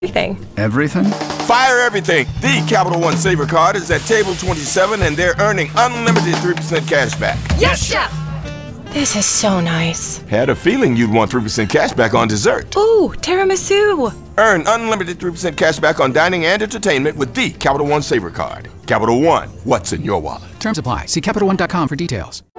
Everything. Everything? Fire everything. The Capital One Saver Card is at table 27 and they're earning unlimited 3% cash back. Yes, Chef! This is so nice. Had a feeling you'd want 3% cash back on dessert. Ooh, tiramisu. Earn unlimited 3% cash back on dining and entertainment with the Capital One Saver Card. Capital One, what's in your wallet? Terms apply. See CapitalOne.com for details.